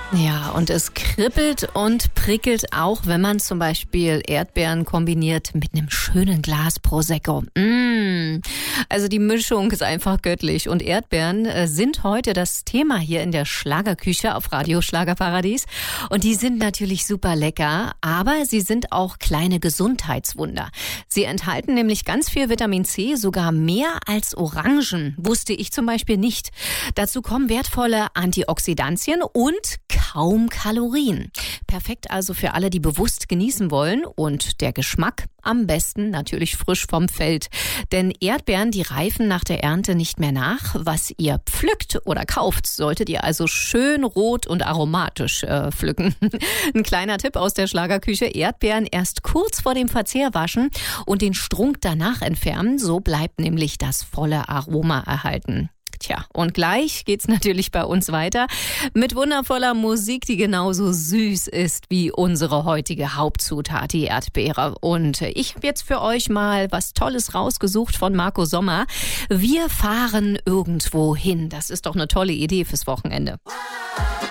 Ja, und es kribbelt und prickelt auch, wenn man zum Beispiel Erdbeeren kombiniert mit einem schönen Glas Prosecco. Also die Mischung ist einfach göttlich. Und Erdbeeren sind heute das Thema hier in der Schlagerküche auf Radio Schlagerparadies. Und die sind natürlich super lecker, aber sie sind auch kleine Gesundheitswunder. Sie enthalten nämlich ganz viel Vitamin C, sogar mehr als Orangen. Wusste ich zum Beispiel nicht. Dazu kommen wertvolle Antioxidantien und kaum Kalorien. Perfekt also für alle, die bewusst genießen wollen. Und der Geschmack am besten natürlich frisch vom Feld. Denn Erdbeeren, die reifen nach der Ernte nicht mehr nach. Was ihr pflückt oder kauft, solltet ihr also schön rot und aromatisch pflücken. Ein kleiner Tipp aus der Schlagerküche: Erdbeeren erst kurz vor dem Verzehr waschen und den Strunk danach entfernen. So bleibt nämlich das volle Aroma erhalten. Tja, und gleich geht's natürlich bei uns weiter mit wundervoller Musik, die genauso süß ist wie unsere heutige Hauptzutat, die Erdbeere. Und ich habe jetzt für euch mal was Tolles rausgesucht von Marco Sommer. Wir fahren irgendwo hin. Das ist doch eine tolle Idee fürs Wochenende.